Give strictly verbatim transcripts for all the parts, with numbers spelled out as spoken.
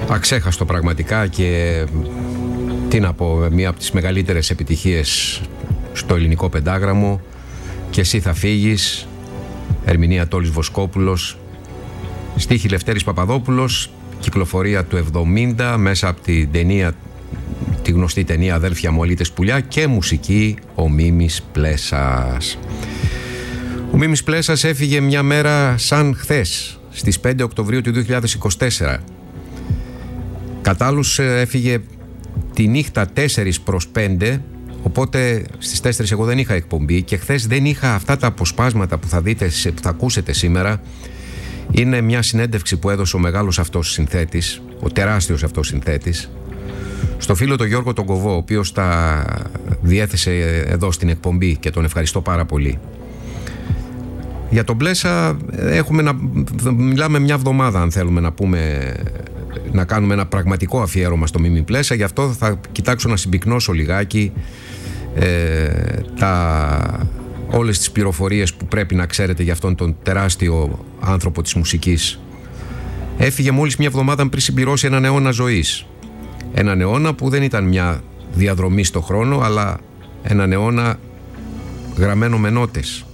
Αξέχαστο πραγματικά και τι να πω, μία από τις μεγαλύτερες επιτυχίες στο ελληνικό πεντάγραμμο. Και εσύ θα φύγεις, ερμηνεία Τόλης Βοσκόπουλος, στίχη Λευτέρης Παπαδόπουλος, κυκλοφορία του εβδομήντα μέσα από την ταινία, τη γνωστή ταινία Αδέλφια μου αλήτες πουλιά, και μουσική ο Μίμης Πλέσας. Ο Μίμης Πλέσας έφυγε μια μέρα σαν χθες, στις πέντε Οκτωβρίου του δύο χιλιάδες είκοσι τέσσερα. Κατά άλλους έφυγε τη νύχτα τέσσερις προς πέντε, οπότε στις τέσσερις εγώ δεν είχα εκπομπή και χθες δεν είχα αυτά τα αποσπάσματα που θα δείτε, που θα ακούσετε σήμερα. Είναι μια συνέντευξη που έδωσε ο μεγάλος αυτός συνθέτης, ο τεράστιος αυτός συνθέτης, στο φίλο τον Γιώργο τον Κοβό, ο οποίος τα διέθεσε εδώ στην εκπομπή και τον ευχαριστώ πάρα πολύ. Για τον Πλέσα έχουμε να μιλάμε μια εβδομάδα, αν θέλουμε να πούμε, να κάνουμε ένα πραγματικό αφιέρωμα στο Μίμη Πλέσα. Γι' αυτό θα κοιτάξω να συμπυκνώσω λιγάκι ε, τα, όλες τις πληροφορίες που πρέπει να ξέρετε για αυτόν τον τεράστιο άνθρωπο της μουσικής. Έφυγε μόλις μια εβδομάδα πριν συμπληρώσει έναν αιώνα ζωής. Έναν αιώνα που δεν ήταν μια διαδρομή στο χρόνο, αλλά έναν αιώνα γραμμένο με νότες.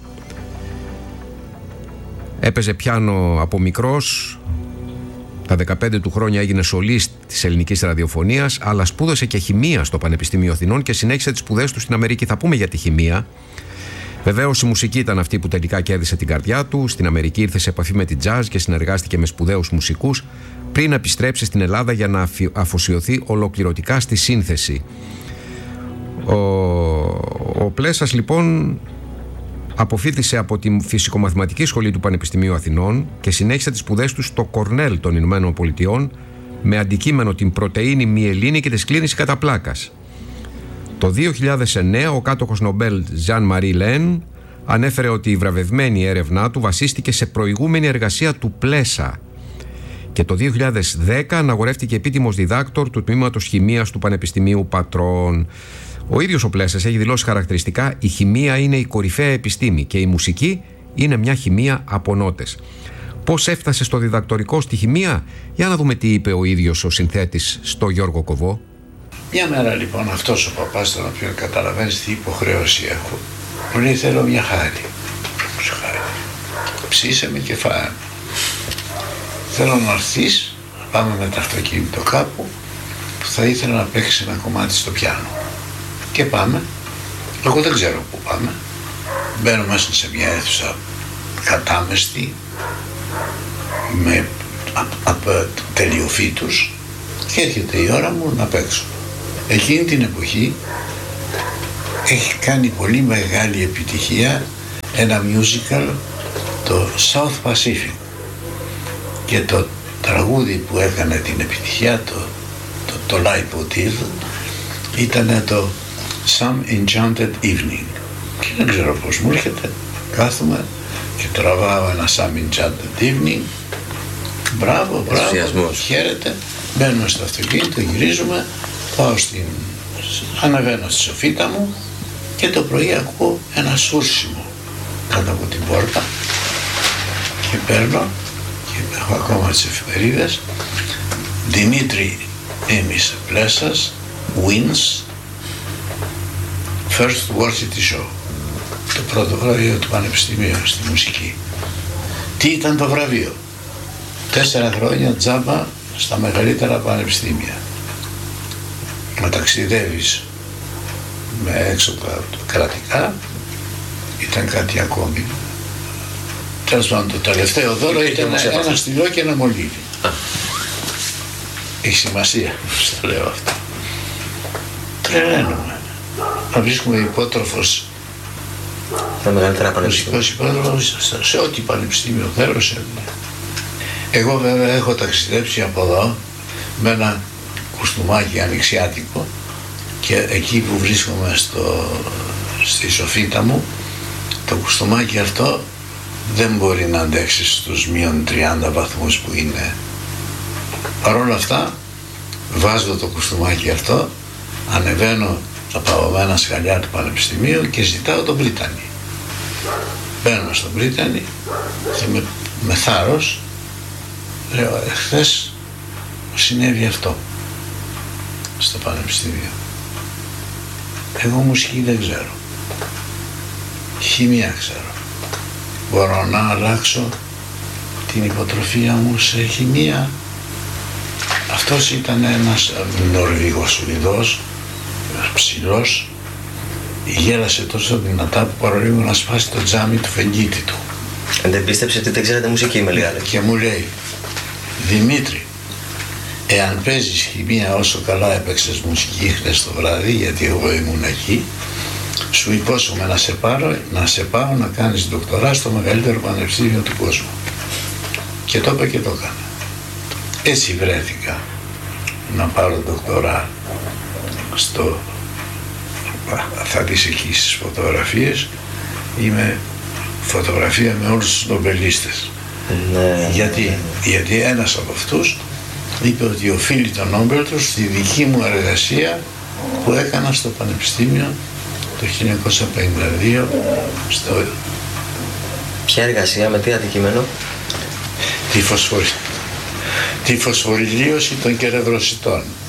Έπαιζε πιάνο από μικρός, τα δεκαπέντε του χρόνια έγινε σολίστ της ελληνικής ραδιοφωνίας, αλλά σπούδασε και χημεία στο Πανεπιστήμιο Αθηνών και συνέχισε τις σπουδές του στην Αμερική. Θα πούμε για τη χημεία. Βεβαίως η μουσική ήταν αυτή που τελικά κέρδισε την καρδιά του. Στην Αμερική ήρθε σε επαφή με την jazz και συνεργάστηκε με σπουδαίους μουσικούς πριν επιστρέψει στην Ελλάδα για να αφοσιωθεί ολοκληρωτικά στη σύνθεση. Ο, ο Πλέσας λοιπόν αποφοίτησε από τη Φυσικομαθηματική Σχολή του Πανεπιστημίου Αθηνών και συνέχισε τις σπουδές του στο Κορνέλ των Ηνωμένων Πολιτειών με αντικείμενο την πρωτεΐνη μυελίνη και τη σκλήνηση κατά πλάκας. Το δύο χιλιάδες εννέα ο κάτοχος Νομπέλ Ζαν Μαρί Λέν ανέφερε ότι η βραβευμένη έρευνά του βασίστηκε σε προηγούμενη εργασία του Πλέσα και το δύο χιλιάδες δέκα αναγορεύτηκε επίτιμος διδάκτορ του τμήματος χημείας του Πανεπιστημίου Πατρών. Ο ίδιος ο Πλέσας έχει δηλώσει χαρακτηριστικά: η χημεία είναι η κορυφαία επιστήμη και η μουσική είναι μια χημεία από νότες. Πώς έφτασε στο διδακτορικό στη χημεία? Για να δούμε τι είπε ο ίδιος ο συνθέτης στο Γιώργο Κοβό. Μια μέρα λοιπόν αυτός ο παπάς, τον οποίο καταλαβαίνεις τι υποχρέωση έχω, μου λέει: θέλω μια χάρη. χάρη. Ψήσε με και φάμε. Θέλω να έρθεις, πάμε με το αυτοκίνητο κάπου που θα ήθελα να παίξει ένα κομμάτι στο πιάνο. Και πάμε. Εγώ δεν ξέρω πού πάμε. Μπαίνω μέσα σε μια αίθουσα κατάμεστη με από τελειοφύτους και έρχεται η ώρα μου να παίξω. Εκείνη την εποχή έχει κάνει πολύ μεγάλη επιτυχία ένα musical, το South Pacific, και το τραγούδι που έκανε την επιτυχία, το, το, το leitmotiv, ήταν το Some Enchanted Evening. Και δεν ξέρω πώς μου έρχεται, κάθομαι και τραβάω ένα Some Enchanted Evening. Μπράβο, μπράβο, χαίρετε. Μπαίνουμε στο αυτοκίνητο, γυρίζουμε, πάω στην... αναβαίνω στη σοφίτα μου και το πρωί ακούω ένα σούρσιμο κάτω από την πόρτα και παίρνω και έχω ακόμα τις εφημερίδες. Δημήτρη Μίμης Πλέσας wins First Varsity Show, το πρώτο βραβείο του Πανεπιστημίου στη μουσική. Τι ήταν το βραβείο? Τέσσερα χρόνια τζάμπα στα μεγαλύτερα πανεπιστήμια. Να ταξιδεύεις με έξοδα κρατικά, ήταν κάτι ακόμη. Τέλος πάντων, το τελευταίο δώρο ήταν ένα στυλό και ένα μολύβι. Έχει σημασία που το λέω αυτό. Τρελαίνομαι. Να βρίσκουμε υπότροφος, τα μεγαλύτερα πανεπιστήμια, σε ό,τι πανεπιστήμιο θέλω. Σε... Εγώ βέβαια έχω ταξιδέψει από εδώ με ένα κουστούμάκι ανοιξιάτικο και εκεί που βρίσκομαι στο, στη σοφίτα μου, το κουστούμάκι αυτό δεν μπορεί να αντέξει στους μείον τριάντα βαθμούς που είναι. Παρ' όλα αυτά βάζω το κουστούμάκι αυτό, ανεβαίνω τα παγωμένα σκαλιά του Πανεπιστημίου και ζητάω τον Πρίτανη. Μπαίνω στον Πρίτανη και με, με θάρρος λέω: εχθές συνέβη αυτό στο πανεπιστήμιο. Εγώ μουσική δεν ξέρω. Χημεία ξέρω. Μπορώ να αλλάξω την υποτροφία μου σε χημεία. Αυτός ήταν ένας Νορβηγός Σουηδός, ψηλός, γέλασε τόσο δυνατά που παρολίγο να σπάσει το τζάμι του φεγγίτη του. Δεν πίστεψε ότι δεν ξέρετε μουσική με λίγα. Και μου λέει, Δημήτρη, εάν παίζεις χημεία όσο καλά έπαιξες μουσική χθες το βράδυ, γιατί εγώ ήμουν εκεί, σου υπόσχομαι να σε πάρω, να σε πάω να κάνεις δοκτορά στο μεγαλύτερο πανεπιστήμιο του κόσμου. Και το είπα και το έκανα. Έτσι βρέθηκα να πάρω δοκτορά στο, θα δεις εκεί στις φωτογραφίες, είμαι φωτογραφία με όλους τους νομπελίστες. Ναι. Γιατί, γιατί ένας από αυτούς είπε ότι οφείλει τον Νόμπελ του στη δική μου εργασία που έκανα στο Πανεπιστήμιο το χίλια εννιακόσια πενήντα δύο. Στο... Ποια εργασία, με τι αντικείμενο? Τη, φωσφορι... τη φωσφοριλίωση των κεραιδροσιτών.